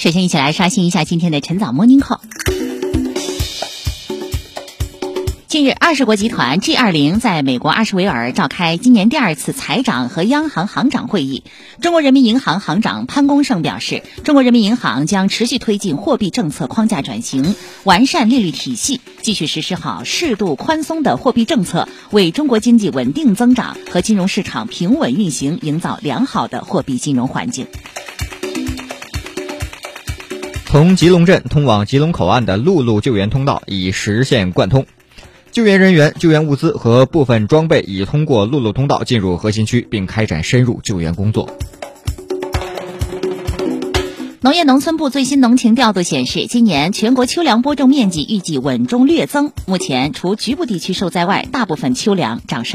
首先一起来刷新一下今天的晨早 Morning Call。近日，20国集团 G20 在美国阿什维尔召开今年第2次财长和央行行长会议。中国人民银行行长潘功胜表示，中国人民银行将持续推进货币政策框架转型，完善利率体系，继续实施好适度宽松的货币政策，为中国经济稳定增长和金融市场平稳运行营造良好的货币金融环境。 从吉隆镇通往吉隆口岸的陆路救援通道已实现贯通。救援人员、救援物资和部分装备已通过陆路通道进入核心区，并开展深入救援工作。 农业农村部最新农情调度显示，今年全国秋粮播种面积预计稳中略增。目前，除局部地区受灾外，大部分秋粮长势